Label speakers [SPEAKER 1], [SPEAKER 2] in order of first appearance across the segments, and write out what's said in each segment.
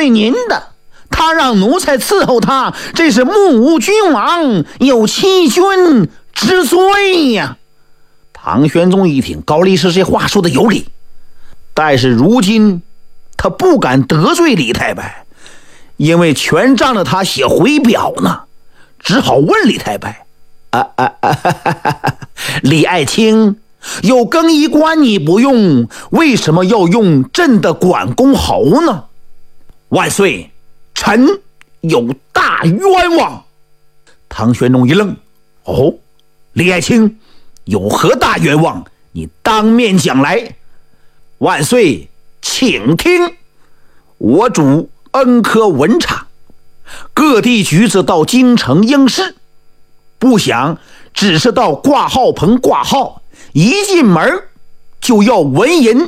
[SPEAKER 1] 罪您的，他让奴才伺候他，这是目无君王，有欺君之罪呀。唐玄宗一听高力士这话说的有理，但是如今他不敢得罪李太白，因为全仗着他写回表呢，只好问李太白：李爱卿，有更衣官你不用，为什么要用朕的管公侯呢？万岁，臣有大冤枉。唐玄宗一愣：哦，李爱卿有何大冤枉？你当面讲来。万岁，请听。我主恩科文场，各地举子到京城应试，不想只是到挂号棚挂号，一进门就要纹银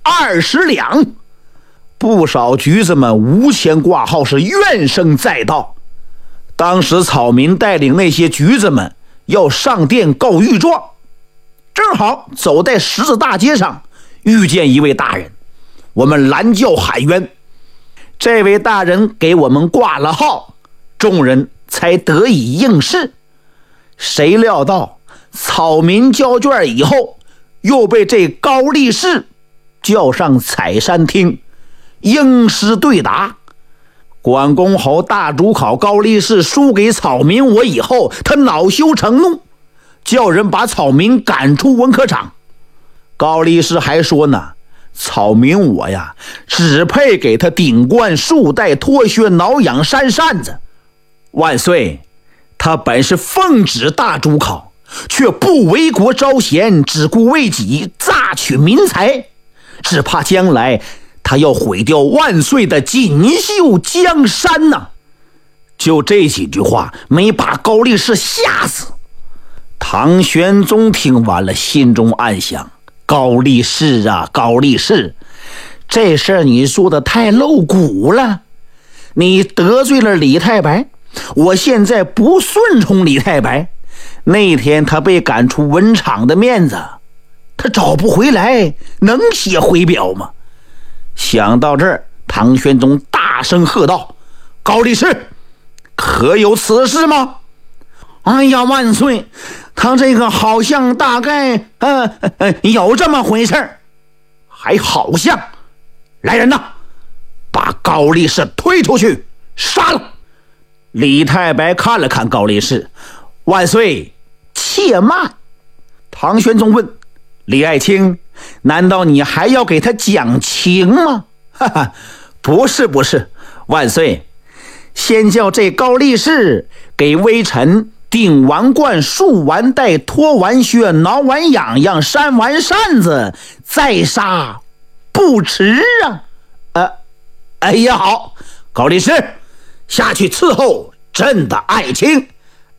[SPEAKER 1] 20两。不少局子们无钱挂号，是怨声载道。当时草民带领那些局子们要上殿告御状，正好走在十字大街上，遇见一位大人，我们拦轿喊冤，这位大人给我们挂了号，众人才得以应试。谁料到草民交卷以后，又被这高力士叫上采山厅应试对答。管公侯大主考高力士输给草民我以后，他恼羞成怒，叫人把草民赶出文科场。高力士还说呢，草民我呀，只配给他顶冠束带脱靴挠痒扇扇子。万岁，他本是奉旨大主考，却不为国招贤，只顾为己，榨取民财，只怕将来他要毁掉万岁的锦绣江山呐。就这几句话没把高力士吓死。唐玄宗听完了，心中暗想，高力士啊，高力士，这事儿你说的太露骨了，你得罪了李太白，我现在不顺从李太白，那天他被赶出文场的面子他找不回来，能写回表吗？想到这儿，唐玄宗大声喝道：高力士，可有此事吗？哎呀，万岁，他这个好像大概有这么回事，还好像。来人呐，把高力士推出去杀了。李太白看了看高力士：万岁，且慢。唐玄宗问：李爱卿，难道你还要给他讲情吗？哈哈，不是，万岁，先叫这高力士给微臣顶完冠，束完带，脱完靴，挠完痒痒，扇完扇子，再杀不迟啊。哎呀，好，高力士下去伺候朕的爱卿。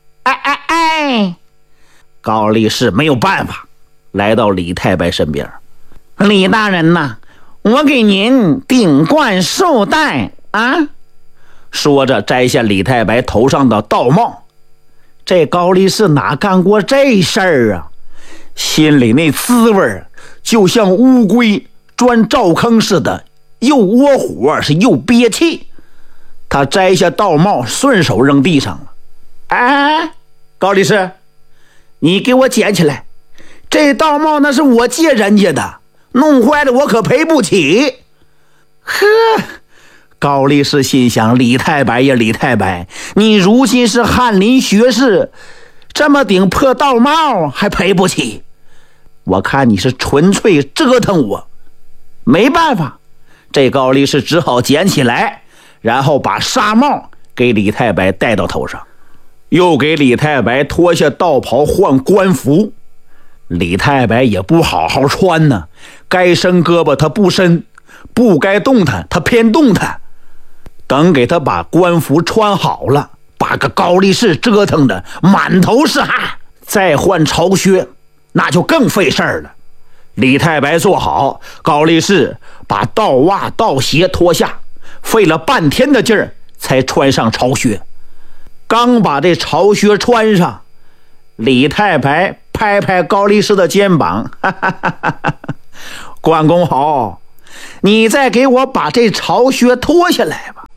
[SPEAKER 1] 高力士没有办法，来到李太白身边。李大人呐，我给您顶冠束带啊。说着摘下李太白头上的道帽。这高力士哪干过这事儿啊，心里那滋味就像乌龟钻灶坑似的，又窝火是又憋气。他摘下道帽，顺手扔地上了。高力士，你给我捡起来，这道帽那是我借人家的，弄坏了我可赔不起。呵，高力士心想，李太白呀，李太白，你如今是翰林学士，这么顶破道帽还赔不起，我看你是纯粹折腾我。没办法，这高力士只好捡起来，然后把纱帽给李太白戴到头上，又给李太白脱下道袍换官服。李太白也不好好穿呢，该伸胳膊他不伸，不该动弹他偏动弹。等给他把官服穿好了，把个高力士折腾的满头是汗，再换朝靴那就更费事儿了。李太白坐好，高力士把道袜道鞋脱下，费了半天的劲儿才穿上朝靴。刚把这朝靴穿上，李太白拍拍高力士的肩膀，关公侯，你再给我把这朝靴脱下来吧。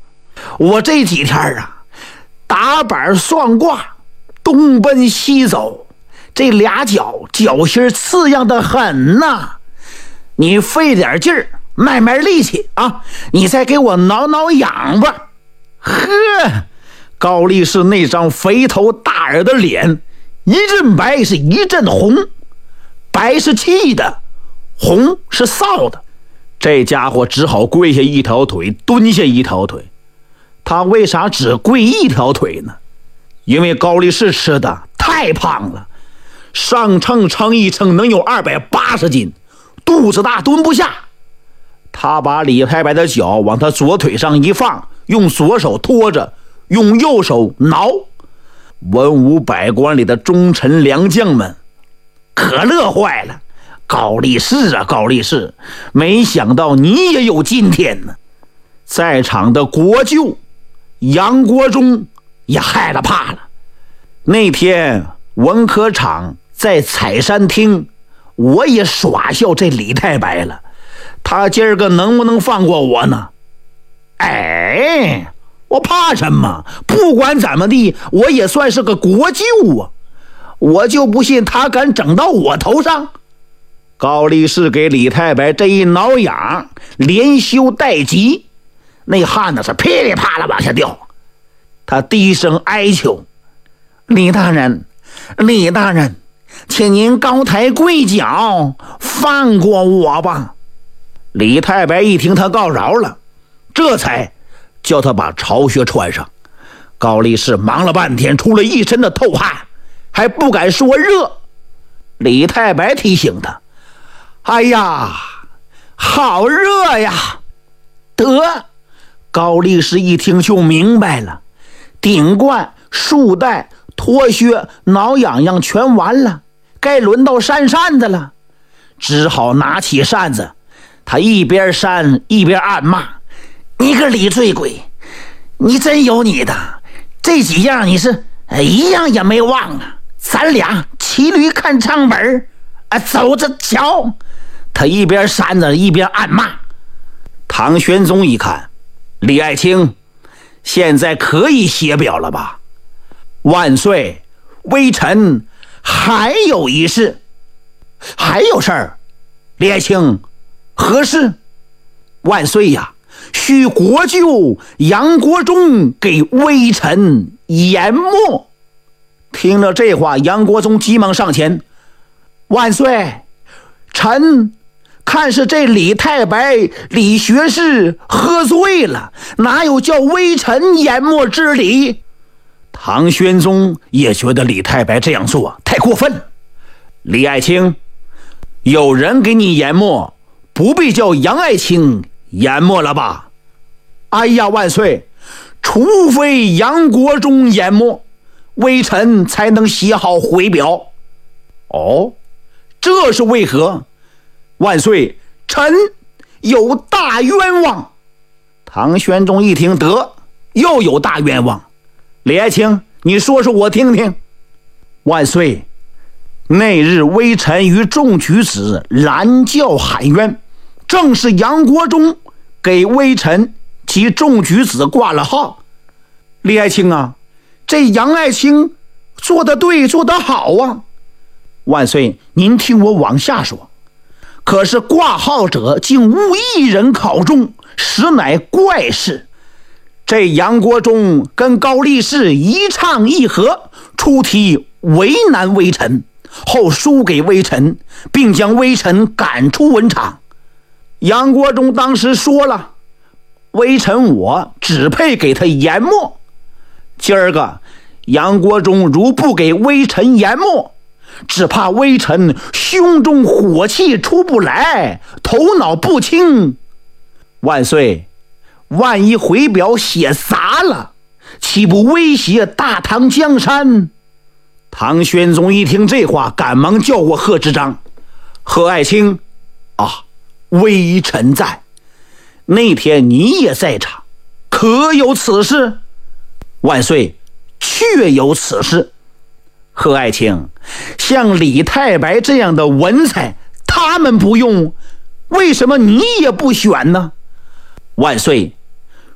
[SPEAKER 1] 我这几天啊，打板算卦，东奔西走，这俩脚心刺痒的很呐。你费点劲儿，卖力气啊，你再给我挠痒吧。呵，高力士那张肥头大耳的脸，一阵白是一阵红，白是气的，红是臊的。这家伙只好跪下一条腿，蹲下一条腿。他为啥只跪一条腿呢？因为高力士吃的太胖了，上称一称能有280斤，肚子大蹲不下。他把李太白的脚往他左腿上一放，用左手托着，用右手挠。文武百官里的忠臣良将们可乐坏了。高力士啊，高力士，没想到你也有今天呢。在场的国舅杨国忠也害了怕了。那天文科场在采山厅，我也耍笑这李太白了，他今儿个能不能放过我呢？哎，我怕什么？不管怎么地，我也算是个国舅啊，我就不信他敢整到我头上。高力士给李太白这一挠痒，连羞带急，那汗呢是噼里啪啦往下掉。他低声哀求：李大人，李大人，请您高抬贵脚，放过我吧。李太白一听他告饶了，这才叫他把朝靴穿上。高力士忙了半天，出了一身的透汗，还不敢说热。李太白提醒他：哎呀，好热呀！得，高力士一听就明白了，顶冠、束带、脱靴、挠痒痒全完了，该轮到扇扇子了。只好拿起扇子，他一边扇一边暗骂：你个李醉鬼，你真有你的，这几样你是一样也没忘啊！咱俩骑驴看唱本走着瞧。他一边扇着一边暗骂。唐玄宗一看，李爱卿，现在可以歇表了吧？万岁，微臣还有一事。还有事儿？李爱卿，何事？万岁呀，许国舅杨国忠给微臣研墨。听了这话，杨国忠急忙上前：万岁，臣看是这李太白李学士喝醉了，哪有叫微臣研墨之理？唐玄宗也觉得李太白这样做太过分了。李爱卿，有人给你研墨，不必叫杨爱卿研墨了吧？哎呀，万岁，除非杨国忠研墨，微臣才能写好回表。哦，这是为何？万岁，臣有大冤枉。唐玄宗一听，得，又有大冤枉。李爱卿，你说说我听听。万岁，那日微臣与众举子拦轿喊冤，正是杨国忠给微臣及众举子挂了号。李爱卿啊，这杨爱卿做得对，做得好啊。万岁，您听我往下说。可是挂号者竟无一人考中，实乃怪事。这杨国忠跟高力士一唱一和，出题为难微臣，后输给微臣，并将微臣赶出文场。杨国忠当时说了，微臣我只配给他研墨。今儿个杨国忠如不给微臣研墨，只怕微臣胸中火气出不来，头脑不清。万岁，万一回表写砸了，岂不威胁大唐江山？唐玄宗一听这话，赶忙叫过贺知章。贺爱卿啊，微臣在。那天你也在场，可有此事？万岁，确有此事。贺爱卿，像李太白这样的文才，他们不用，为什么你也不选呢？万岁，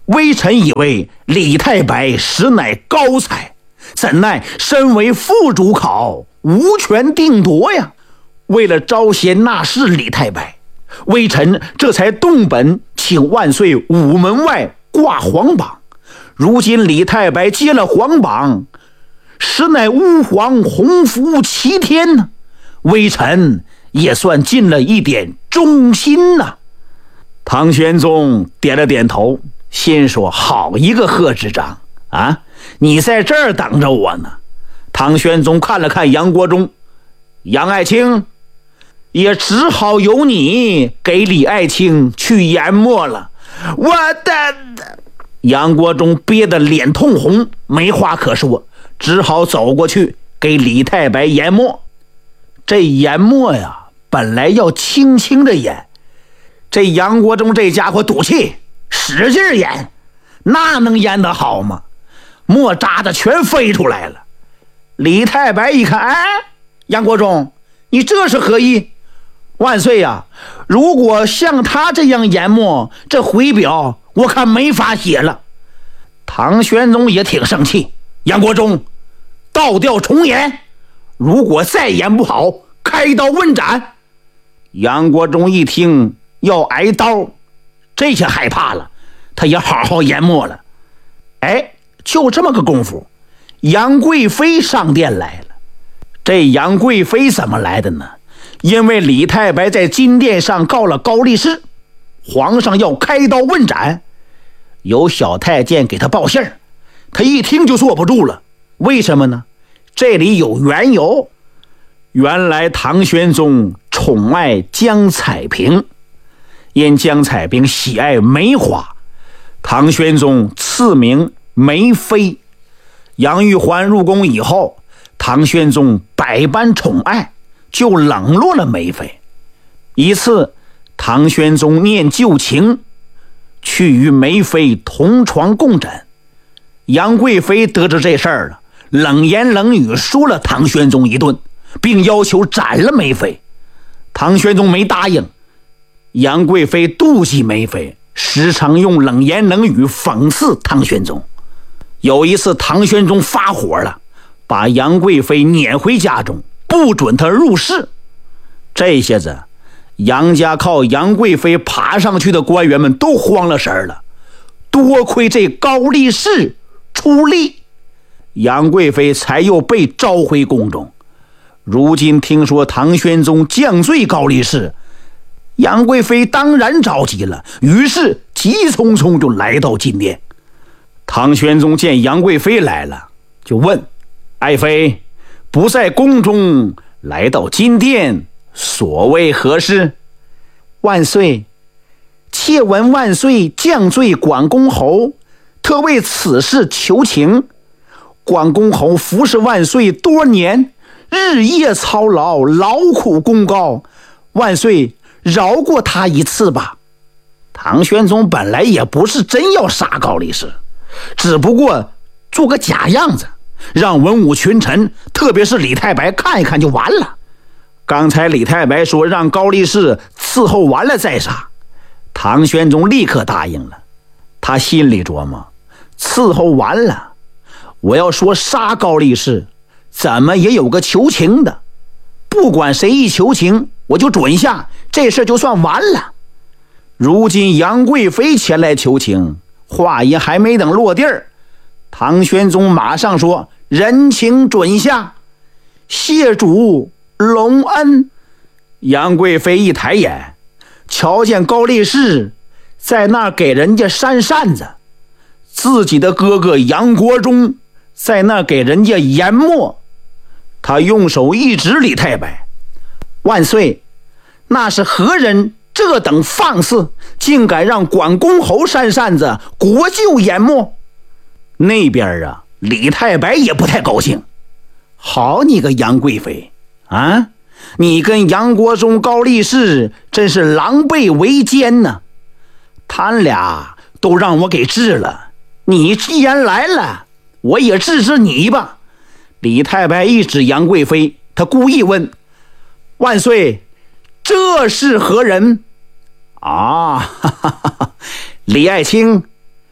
[SPEAKER 1] 微臣以为李太白实乃高才，怎奈身为副主考，无权定夺呀。为了招贤纳士李太白，微臣这才动本请万岁午门外挂皇榜。如今李太白接了皇榜，实乃乌皇洪福齐天呢，微臣也算尽了一点忠心呐。唐玄宗点了点头，心说好一个贺知章啊，你在这儿等着我呢。唐玄宗看了看杨国忠，杨爱卿，也只好由你给李爱卿去研墨了。我的杨国忠憋得脸通红，没话可说，只好走过去给李太白研墨。这研墨呀，本来要轻轻的研，这杨国忠这家伙赌气，使劲研，那能研得好吗？墨渣子全飞出来了。李太白一看，哎，杨国忠，你这是何意？万岁呀，如果像他这样研墨，这回表我看没法写了。唐玄宗也挺生气，杨国忠，倒调重研，如果再研不好，开刀问斩。杨国忠一听要挨刀，这下害怕了，他也好好研墨了。哎，就这么个功夫，杨贵妃上殿来了。这杨贵妃怎么来的呢？因为李太白在金殿上告了高力士，皇上要开刀问斩，有小太监给他报信儿，他一听就坐不住了。为什么呢？这里有缘由。原来唐玄宗宠爱江彩萍，因江彩萍喜爱梅花，唐玄宗赐名梅妃。杨玉环入宫以后，唐玄宗百般宠爱，就冷落了梅妃。一次，唐玄宗念旧情，去与梅妃同床共枕。杨贵妃得知这事儿了，冷言冷语说了唐玄宗一顿，并要求斩了梅妃。唐玄宗没答应。杨贵妃妒忌梅妃，时常用冷言冷语讽刺唐玄宗。有一次唐玄宗发火了，把杨贵妃撵回家中，不准她入室。这下子杨家靠杨贵妃爬上去的官员们都慌了神了，多亏这高力士出力，杨贵妃才又被召回宫中。如今听说唐玄宗降罪高力士，杨贵妃当然着急了，于是急匆匆就来到金殿。唐玄宗见杨贵妃来了，就问：爱妃不在宫中，来到金殿，所谓何事？万岁，妾闻万岁降罪广公侯，特为此事求情。广公侯服侍万岁多年，日夜操劳，劳苦功高，万岁饶过他一次吧。唐玄宗本来也不是真要杀高力士，只不过做个假样子，让文武群臣，特别是李太白看一看就完了。刚才李太白说让高力士伺候完了再杀，唐玄宗立刻答应了。他心里琢磨，伺候完了，我要说杀高力士，怎么也有个求情的，不管谁一求情，我就准下，这事就算完了。如今杨贵妃前来求情，话也还没等落地儿，唐玄宗马上说：人情准下，谢主隆恩。杨贵妃一抬眼，瞧见高力士在那儿给人家扇扇子，自己的哥哥杨国忠在那儿给人家研墨。他用手一指李太白：万岁，那是何人这等放肆，竟敢让广公侯扇扇子，国舅研墨？那边啊，李太白也不太高兴。好你个杨贵妃啊，你跟杨国忠、高力士真是狼狈为奸呢，他俩都让我给治了，你既然来了，我也治治你吧。李太白一指杨贵妃，他故意问：万岁，这是何人？啊，哈哈哈，李爱卿，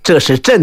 [SPEAKER 1] 这是朕